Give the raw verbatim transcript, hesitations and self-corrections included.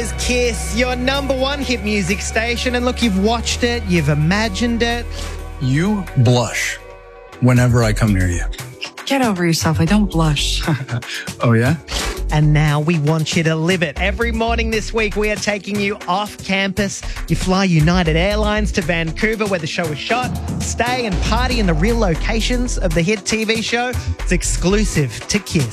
is Kiss, your number one hit music station. And look, you've watched it, you've imagined it. You blush whenever I come near you. Get over yourself. I don't blush. Oh, yeah? And now we want you to live it. Every morning this week, we are taking you off campus. You fly United Airlines to Vancouver, where the show is shot. Stay and party in the real locations of the hit T V show. It's exclusive to Kiss.